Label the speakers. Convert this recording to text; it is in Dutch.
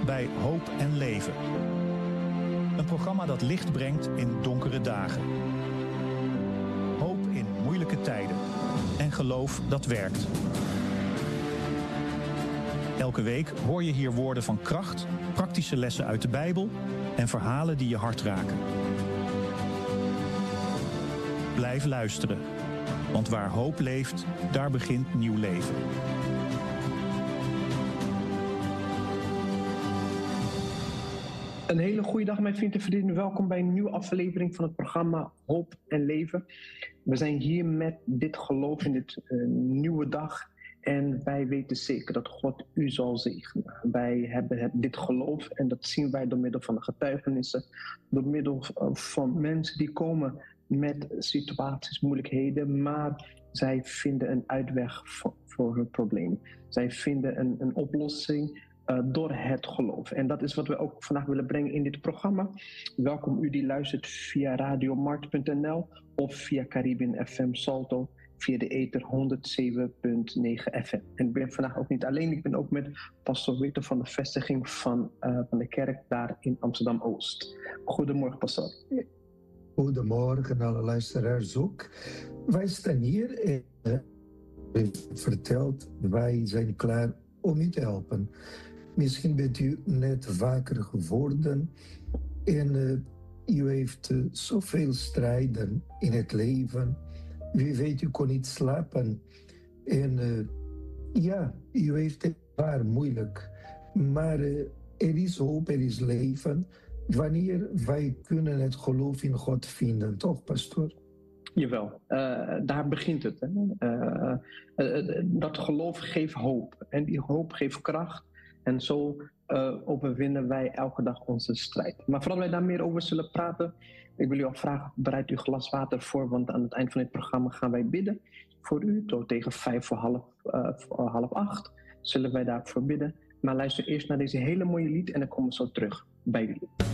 Speaker 1: bij Hoop en Leven. Een programma dat licht brengt in donkere dagen. Hoop in moeilijke tijden. En geloof dat werkt. Elke week hoor je hier woorden van kracht, praktische lessen uit de Bijbel en verhalen die je hart raken. Blijf luisteren, want waar hoop leeft, daar begint nieuw leven.
Speaker 2: Een hele goede dag, mijn vrienden en vriendinnen. Welkom bij een nieuwe aflevering van het programma Hoop en Leven. We zijn hier met dit geloof in dit nieuwe dag. En wij weten zeker dat God u zal zegenen. Wij hebben dit geloof en dat zien wij door middel van de getuigenissen. Door middel van mensen die komen met situaties, moeilijkheden. Maar zij vinden een uitweg voor hun probleem. Zij vinden een oplossing door het geloof. En dat is wat we ook vandaag willen brengen in dit programma. Welkom u die luistert via radiomart.nl of via Caribbean FM Salto via de ether 107.9 FM. En ik ben vandaag ook niet alleen, ik ben ook met pastor Witte van de vestiging van de kerk daar in Amsterdam-Oost. Goedemorgen, pastor.
Speaker 3: Goedemorgen, alle luisteraars ook. Wij staan hier en verteld, wij zijn klaar om u te helpen. Misschien bent u net wakker geworden en u heeft zoveel strijden in het leven. Wie weet, u kon niet slapen. En u heeft het waar moeilijk. Maar er is hoop, er is leven. Wanneer wij kunnen het geloof in God vinden, toch, pastoor?
Speaker 2: Jawel, daar begint het. Hè? Dat geloof geeft hoop. En die hoop geeft kracht. En zo overwinnen wij elke dag onze strijd. Maar voordat wij daar meer over zullen praten, ik wil u al vragen, bereid uw glas water voor, want aan het eind van dit programma gaan wij bidden voor u. Tot tegen 7:30 zullen wij daarvoor bidden. Maar luister eerst naar deze hele mooie lied en dan komen we zo terug bij u.